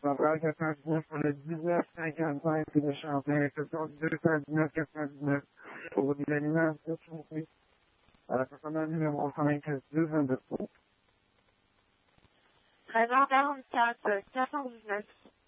La page 99 pour le 19,55 puis le Champlain, exception 219,99 pour l'animation, s'il vous plaît. À la personnelle numéro 5, 222. 13h44, 419.